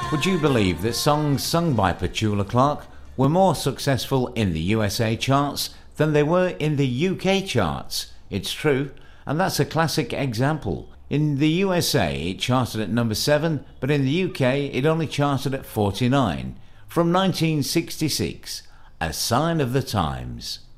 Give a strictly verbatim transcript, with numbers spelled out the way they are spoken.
Would you believe that songs sung by Petula Clark were more successful in the U S A charts than they were in the U K charts? It's true, and that's a classic example. In the U S A it charted at number seven, but in the U K it only charted at forty-nine. From nineteen sixty-six, A Sign of the Times.